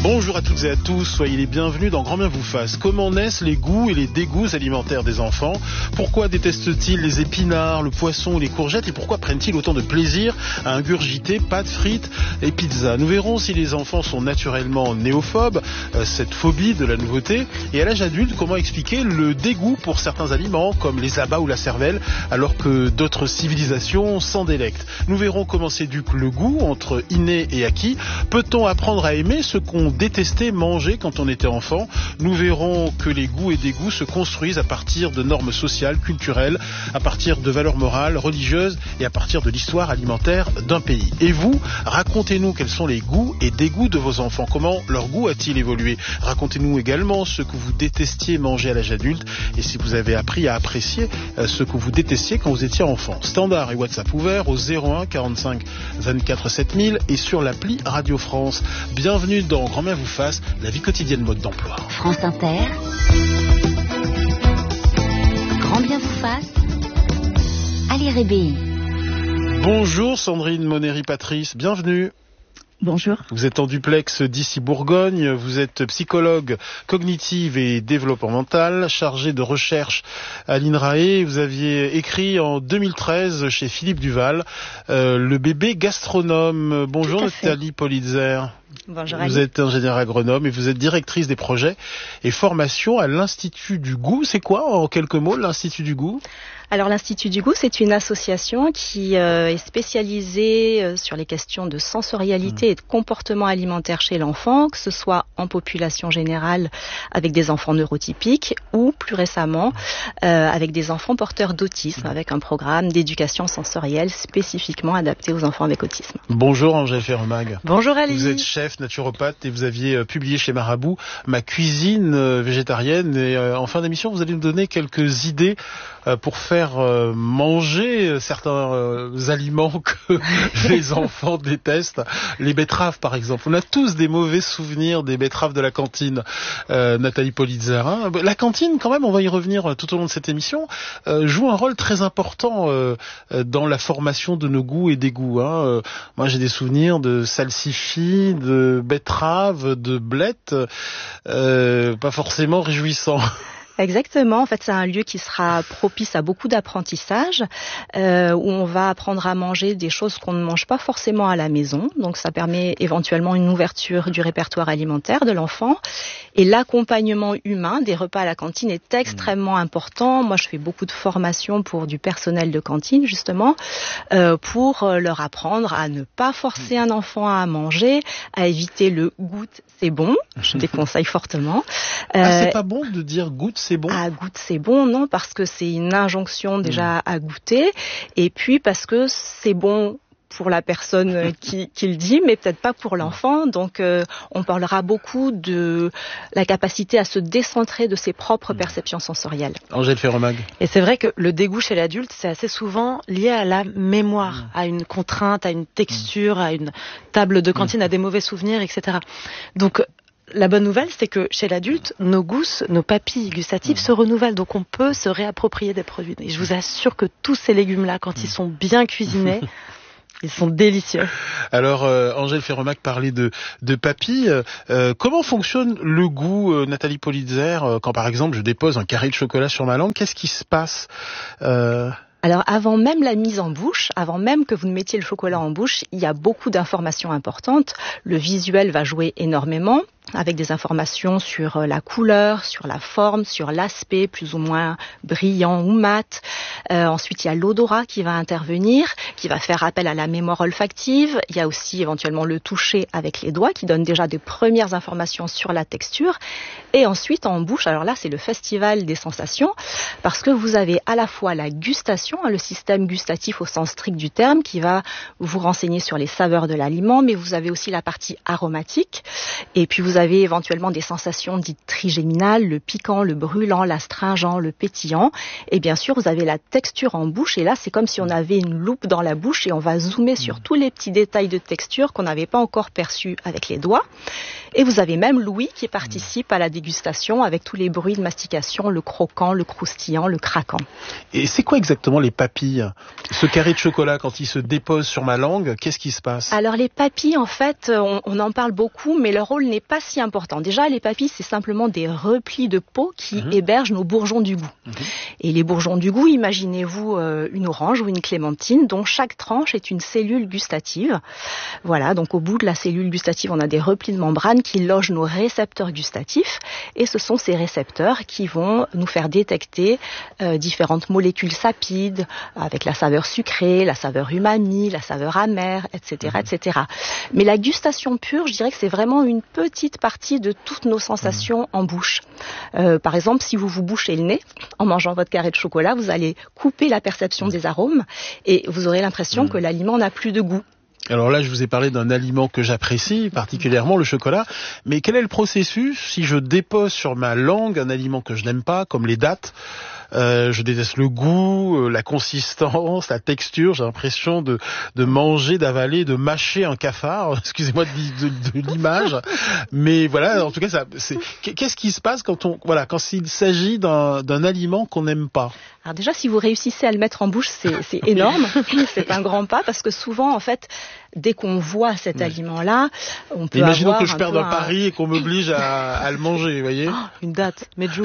Bonjour à toutes et à tous, soyez les bienvenus dans Grand Bien vous fasse. Comment naissent les goûts et les dégoûts alimentaires des enfants? Pourquoi détestent-ils les épinards, le poisson ou les courgettes? Et pourquoi prennent-ils autant de plaisir à ingurgiter pâtes frites et pizzas? Nous verrons si les enfants sont naturellement néophobes, cette phobie de la nouveauté. Et à l'âge adulte, comment expliquer le dégoût pour certains aliments comme les abats ou la cervelle, alors que d'autres civilisations s'en délectent. Nous verrons comment s'éduque le goût entre inné et acquis. Peut-on apprendre à aimer ce qu'on détestait manger quand on était enfant? Nous verrons que les goûts et dégoûts se construisent à partir de normes sociales, culturelles, à partir de valeurs morales, religieuses et à partir de l'histoire alimentaire d'un pays. Et vous, racontez-nous quels sont les goûts et dégoûts de vos enfants. Comment leur goût a-t-il évolué? Racontez-nous également ce que vous détestiez manger à l'âge adulte et si vous avez appris à apprécier ce que vous détestiez quand vous étiez enfant. Standard et WhatsApp ouverts au 01 45 24 7000 et sur l'appli Radio France. Bienvenue dans Grand Bien vous fasse, la vie quotidienne mode d'emploi. France Inter, Grand Bien vous fasse, Ali Rébéi. Bonjour Sandrine Monnery-Patrice, bienvenue. Bonjour. Vous êtes en duplex d'ici Bourgogne, vous êtes psychologue cognitive et développemental, chargée de recherche à l'INRAE. Vous aviez écrit en 2013 chez Philippe Duval, Le bébé gastronome. Bonjour Nathalie Politzer. Bonjour Ali. Vous êtes ingénieure agronome et vous êtes directrice des projets et formations à l'Institut du goût. C'est quoi en quelques mots l'Institut du goût ? Alors l'Institut du goût, c'est une association qui est spécialisée sur les questions de sensorialité et de comportement alimentaire chez l'enfant, que ce soit en population générale avec des enfants neurotypiques ou plus récemment avec des enfants porteurs d'autisme, avec un programme d'éducation sensorielle spécifiquement adapté aux enfants avec autisme. Bonjour Angèle Ferremag. Bonjour Ali. Vous êtes chef naturopathe et vous aviez publié chez Marabout Ma cuisine végétarienne et en fin d'émission vous allez nous donner quelques idées pour faire manger certains aliments que les enfants détestent. Les betteraves par exemple. On a tous des mauvais souvenirs des betteraves de la cantine, Nathalie Politzer. Hein. La cantine quand même, on va y revenir tout au long de cette émission, joue un rôle très important dans la formation de nos goûts et dégoûts. Hein. Moi j'ai des souvenirs de salsifis, de betteraves, de blettes, pas forcément réjouissants. Exactement. En fait, c'est un lieu qui sera propice à beaucoup d'apprentissage, où on va apprendre à manger des choses qu'on ne mange pas forcément à la maison. Donc, ça permet éventuellement une ouverture du répertoire alimentaire de l'enfant. Et l'accompagnement humain des repas à la cantine est extrêmement important. Moi, je fais beaucoup de formations pour du personnel de cantine, justement, pour leur apprendre à ne pas forcer un enfant à manger, à éviter le goûte, c'est bon. Je déconseille fortement. C'est pas bon de dire goûte, c'est bon? À goûte, c'est bon, non, parce que c'est une injonction déjà à goûter, et puis parce que c'est bon pour la personne qui le dit, mais peut-être pas pour l'enfant. Donc, on parlera beaucoup de la capacité à se décentrer de ses propres perceptions sensorielles. Angèle Ferremag. Et c'est vrai que le dégoût chez l'adulte, c'est assez souvent lié à la mémoire, à une contrainte, à une texture, à une table de cantine, à des mauvais souvenirs, etc. Donc, la bonne nouvelle, c'est que chez l'adulte, nos goûts, nos papilles gustatives se renouvellent. Donc, on peut se réapproprier des produits. Et je vous assure que tous ces légumes-là, quand ils sont bien cuisinés, ils sont délicieux. Alors, Angèle Ferremag parlait de papilles. Comment fonctionne le goût, Nathalie Politzer, quand par exemple je dépose un carré de chocolat sur ma langue? Qu'est-ce qui se passe Alors, avant même la mise en bouche, avant même que vous ne mettiez le chocolat en bouche, il y a beaucoup d'informations importantes. Le visuel va jouer énormément, avec des informations sur la couleur, sur la forme, sur l'aspect plus ou moins brillant ou mat. Ensuite, il y a l'odorat qui va intervenir, qui va faire appel à la mémoire olfactive. Il y a aussi éventuellement le toucher avec les doigts qui donne déjà des premières informations sur la texture. Et ensuite, en bouche, alors là, c'est le festival des sensations, parce que vous avez à la fois la gustation, le système gustatif au sens strict du terme, qui va vous renseigner sur les saveurs de l'aliment, mais vous avez aussi la partie aromatique. Et puis, vous avez éventuellement des sensations dites trigéminales, le piquant, le brûlant, l'astringent, le pétillant. Et bien sûr, vous avez la texture en bouche. Et là, c'est comme si on avait une loupe dans la bouche et on va zoomer sur tous les petits détails de texture qu'on n'avait pas encore perçus avec les doigts. Et vous avez même l'ouïe qui participe à la dégustation avec tous les bruits de mastication, le croquant, le croustillant, le craquant. Et c'est quoi exactement les papilles? Ce carré de chocolat, quand il se dépose sur ma langue, qu'est-ce qui se passe? Alors les papilles, en fait, on en parle beaucoup, mais leur rôle n'est pas aussi important. Déjà, les papilles, c'est simplement des replis de peau qui hébergent nos bourgeons du goût. Et les bourgeons du goût, imaginez-vous une orange ou une clémentine dont chaque tranche est une cellule gustative. Voilà, donc au bout de la cellule gustative, on a des replis de membrane qui logent nos récepteurs gustatifs. Et ce sont ces récepteurs qui vont nous faire détecter différentes molécules sapides, avec la saveur sucrée, la saveur umami, la saveur amère, etc., etc. Mais la gustation pure, je dirais que c'est vraiment une petite partie de toutes nos sensations en bouche. Par exemple, si vous vous bouchez le nez en mangeant votre carré de chocolat, vous allez couper la perception des arômes et vous aurez l'impression que l'aliment n'a plus de goût. Alors là, je vous ai parlé d'un aliment que j'apprécie particulièrement, le chocolat. Mais quel est le processus si je dépose sur ma langue un aliment que je n'aime pas, comme les dattes? Je déteste le goût, la consistance, la texture. J'ai l'impression de manger, d'avaler, de mâcher un cafard. Excusez-moi de l'image, mais voilà. En tout cas, qu'est-ce qui se passe quand il s'agit d'un aliment qu'on n'aime pas? Alors déjà, si vous réussissez à le mettre en bouche, c'est énorme. C'est un grand pas parce que souvent, en fait, dès qu'on voit cet aliment-là, on peut Imaginons avoir que je perde un pari et qu'on m'oblige à le manger, vous voyez. Une date, medjool.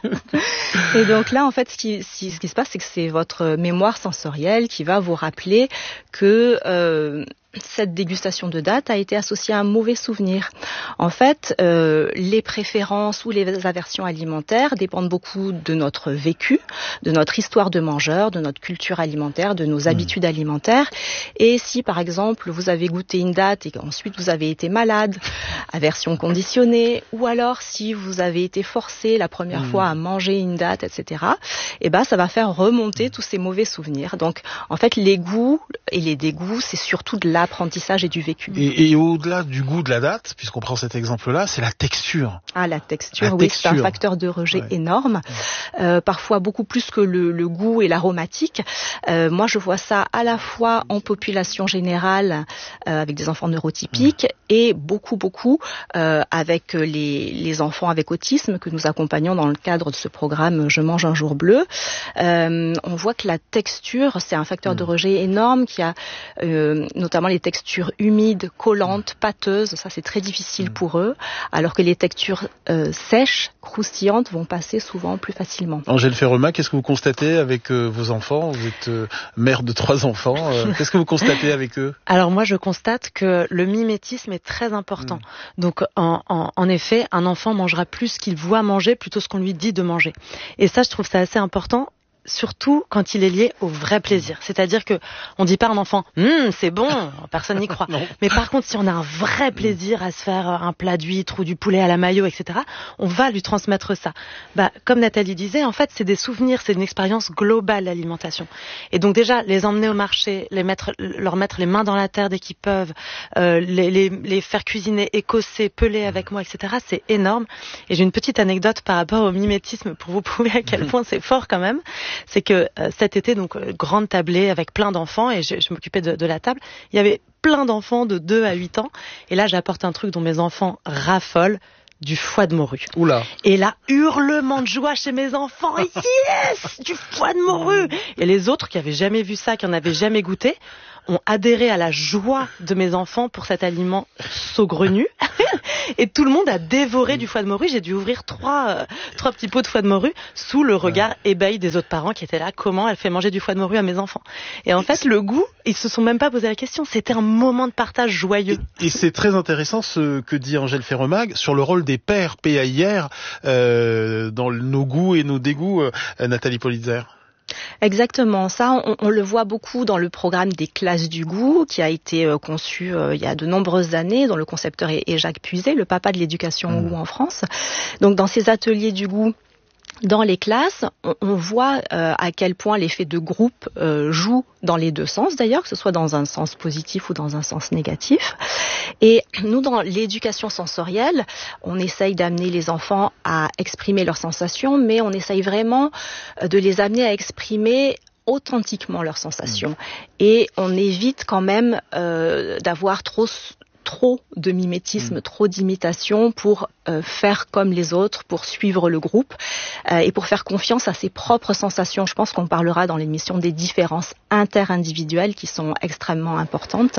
Et donc là, en fait, ce qui se passe, c'est que c'est votre mémoire sensorielle qui va vous rappeler que cette dégustation de dattes a été associée à un mauvais souvenir. En fait, les préférences ou les aversions alimentaires dépendent beaucoup de notre vécu, de notre histoire de mangeur, de notre culture alimentaire, de nos habitudes alimentaires. Et si, par exemple, vous avez goûté une date et qu'ensuite vous avez été malade, aversion conditionnée, ou alors si vous avez été forcé la première fois à manger une date, etc., eh ben, ça va faire remonter tous ces mauvais souvenirs. Donc, en fait, les goûts et les dégoûts, c'est surtout de l'apprentissage et du vécu. Et au-delà du goût de la date, puisqu'on prend cet exemple-là, c'est la texture. Ah, la texture, oui, c'est un facteur de rejet énorme. Parfois beaucoup plus que le goût et l'aromatique. Moi, je vois ça à la fois en population générale, avec des enfants neurotypiques, et beaucoup avec les enfants avec autisme que nous accompagnons dans le cadre de ce programme Je mange un jour bleu. On voit que la texture, c'est un facteur de rejet énorme, qui a notamment les textures humides, collantes, pâteuses. Ça, c'est très difficile pour eux, alors que les textures sèches, croustillantes vont passer souvent plus facilement. Angèle Ferrema, qu'est-ce que vous constatez avec vos enfants? Vous êtes mère de 3 enfants. Qu'est-ce que vous constatez avec eux? Alors moi, je constate que le mimétisme est très important. Donc, en effet, un enfant mangera plus ce qu'il voit manger plutôt ce qu'on lui dit de manger. Et ça, je trouve ça assez important. Surtout quand il est lié au vrai plaisir. C'est-à-dire que on dit pas à un enfant c'est bon, personne n'y croit. Mais par contre, si on a un vrai plaisir à se faire un plat d'huître ou du poulet à la mayo, etc., on va lui transmettre ça. Comme Nathalie disait, en fait, c'est des souvenirs, c'est une expérience globale, l'alimentation. Et donc déjà, les emmener au marché, leur mettre les mains dans la terre dès qu'ils peuvent, les faire cuisiner, écosser, peler avec moi, etc., c'est énorme. Et j'ai une petite anecdote par rapport au mimétisme pour vous prouver à quel point c'est fort quand même. C'est que cet été, donc grande tablée avec plein d'enfants, et je m'occupais de la table. Il y avait plein d'enfants de 2 à 8 ans. Et là, j'apporte un truc dont mes enfants raffolent, du foie de morue. Oula. Et là, hurlement de joie chez mes enfants. Yes, du foie de morue. Et les autres qui avaient jamais vu ça, qui en avaient jamais goûté, ont adhéré à la joie de mes enfants pour cet aliment saugrenu. Et tout le monde a dévoré du foie de morue. J'ai dû ouvrir 3 petits pots de foie de morue sous le regard ébahi des autres parents qui étaient là. Comment elle fait manger du foie de morue à mes enfants? Et en fait, le goût, ils se sont même pas posé la question. C'était un moment de partage joyeux. Et c'est très intéressant ce que dit Angèle Ferrema sur le rôle des pères, PAIR, dans nos goûts et nos dégoûts, Nathalie Politzer. Exactement, ça on le voit beaucoup dans le programme des classes du goût qui a été conçu il y a de nombreuses années, dont le concepteur est Jacques Puiset, le papa de l'éducation au goût en France. Donc dans ces ateliers du goût, dans les classes, on voit à quel point l'effet de groupe joue dans les deux sens d'ailleurs, que ce soit dans un sens positif ou dans un sens négatif. Et nous, dans l'éducation sensorielle, on essaye d'amener les enfants à exprimer leurs sensations, mais on essaye vraiment de les amener à exprimer authentiquement leurs sensations. Et on évite quand même d'avoir trop trop de mimétisme, trop d'imitation pour faire comme les autres, pour suivre le groupe et pour faire confiance à ses propres sensations. Je pense qu'on parlera dans l'émission des différences interindividuelles qui sont extrêmement importantes.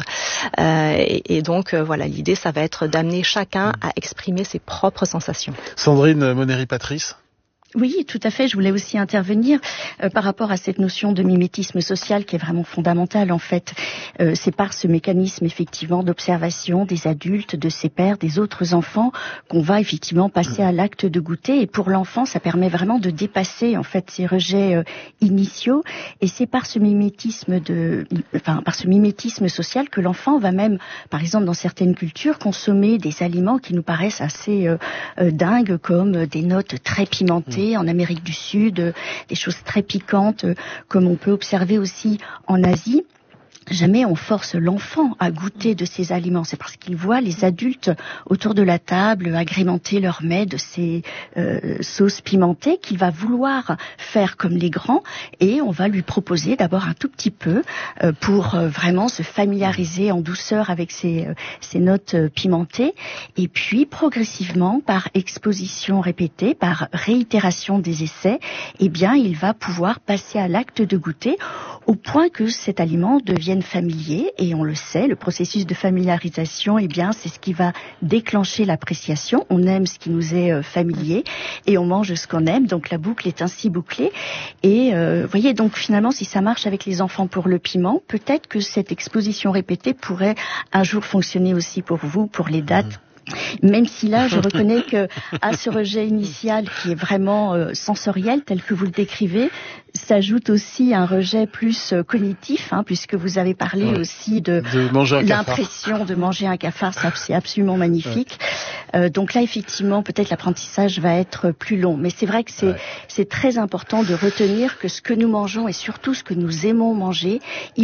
Et donc, voilà, l'idée, ça va être d'amener chacun à exprimer ses propres sensations. Sandrine Monéry-Patrice. Oui, tout à fait. Je voulais aussi intervenir par rapport à cette notion de mimétisme social qui est vraiment fondamentale en fait. C'est par ce mécanisme effectivement d'observation des adultes, de ses pairs, des autres enfants qu'on va effectivement passer à l'acte de goûter. Et pour l'enfant, ça permet vraiment de dépasser en fait ces rejets initiaux. Et c'est par ce mimétisme par ce mimétisme social que l'enfant va même, par exemple dans certaines cultures, consommer des aliments qui nous paraissent assez dingues, comme des notes très pimentées. En Amérique du Sud, des choses très piquantes, comme on peut observer aussi en Asie. Jamais on force l'enfant à goûter de ces aliments. C'est parce qu'il voit les adultes autour de la table agrémenter leur mets de ces sauces pimentées qu'il va vouloir faire comme les grands, et on va lui proposer d'abord un tout petit peu pour vraiment se familiariser en douceur avec ces notes pimentées, et puis progressivement, par exposition répétée, par réitération des essais, eh bien il va pouvoir passer à l'acte de goûter au point que cet aliment devienne familier. Et on le sait, le processus de familiarisation, eh bien, c'est ce qui va déclencher l'appréciation. On aime ce qui nous est familier et on mange ce qu'on aime. Donc la boucle est ainsi bouclée. Et voyez, donc finalement, si ça marche avec les enfants pour le piment, peut-être que cette exposition répétée pourrait un jour fonctionner aussi pour vous, pour les dates. Même si là, je reconnais que à ce rejet initial qui est vraiment sensoriel, tel que vous le décrivez, s'ajoute aussi un rejet plus cognitif, puisque vous avez parlé aussi de l'impression de manger un cafard. Ça, c'est absolument magnifique. Donc là, effectivement, peut-être l'apprentissage va être plus long. Mais c'est vrai que c'est très important de retenir que ce que nous mangeons et surtout ce que nous aimons manger,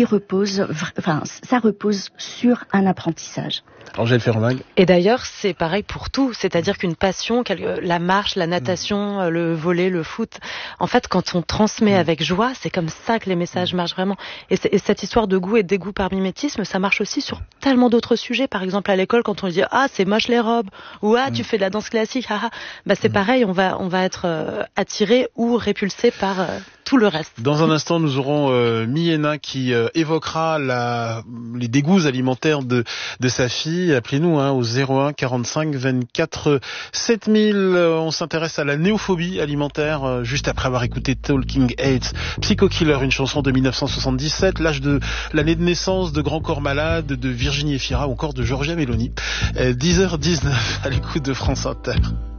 ça repose sur un apprentissage. Angèle Ferromag. Et d'ailleurs, c'est pareil pour tout. C'est-à-dire qu'une passion, la marche, la natation, le volley, le foot, en fait, quand on transmet avec joie, c'est comme ça que les messages marchent vraiment. Et cette histoire de goût et de dégoût par mimétisme, ça marche aussi sur tellement d'autres sujets. Par exemple, à l'école, quand on dit « Ah, c'est moche les robes » ou « Ah, tu fais de la danse classique, haha », c'est pareil, on va être attiré ou répulsé par tout le reste. Dans un instant, nous aurons Miena qui évoquera les dégoûts alimentaires de sa fille. Appelez-nous au 01 45 24 7000. On s'intéresse à la néophobie alimentaire juste après avoir écouté Talking Heads, Psycho Killer, une chanson de 1977, l'année de naissance de Grand Corps Malade, de Virginie Efira ou encore de Georgia Meloni. 10h19 à l'écoute de France Inter.